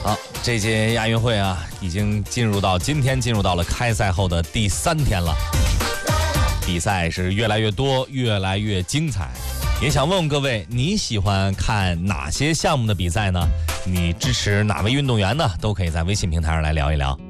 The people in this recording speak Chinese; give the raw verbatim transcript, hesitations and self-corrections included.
好，这届亚运会啊，已经进入到今天进入到了开赛后的第三天了，比赛是越来越多，越来越精彩。也想问问各位，你喜欢看哪些项目的比赛呢？你支持哪位运动员呢？都可以在微信平台上来聊一聊。